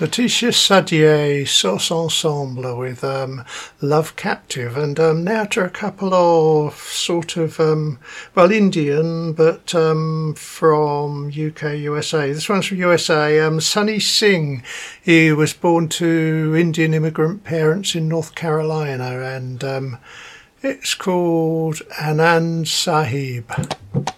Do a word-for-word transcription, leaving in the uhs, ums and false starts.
Laetitia Sadier, Sauce Ensemble with um, Love Captive, and um, now to a couple of sort of, um, well, Indian, but um, from U K, U S A. This one's from U S A. Um, Sunny Singh, he was born to Indian immigrant parents in North Carolina, and um, it's called Anand Sahib.